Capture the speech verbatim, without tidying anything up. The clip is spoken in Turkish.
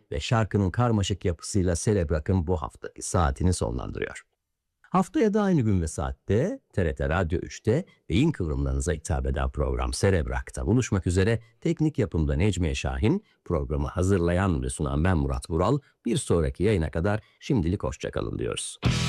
ve şarkının karmaşık yapısıyla Celebrak'ın bu haftaki saatini sonlandırıyor. Haftaya da aynı gün ve saatte T R T Radyo üçte beyin kıvrımlarınıza hitap eden program Celebrak'ta buluşmak üzere. Teknik yapımda Necmiye Şahin, programı hazırlayan ve sunan ben Murat Vural. Bir sonraki yayına kadar şimdilik hoşça kalın diyoruz.